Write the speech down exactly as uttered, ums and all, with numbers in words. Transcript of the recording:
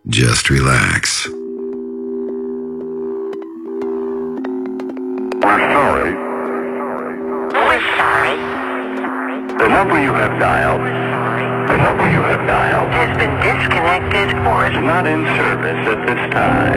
Just relax. We're sorry. We're sorry. The number you have dialed, the number you have dialed Has been disconnected or is is not in service at this time.